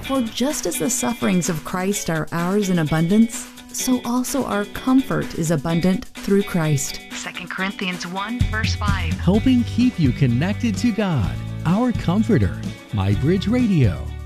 For just as the sufferings of Christ are ours in abundance, so also our comfort is abundant through Christ. 2 Corinthians 1, verse 5. Helping keep you connected to God, our Comforter. MyBridge Radio.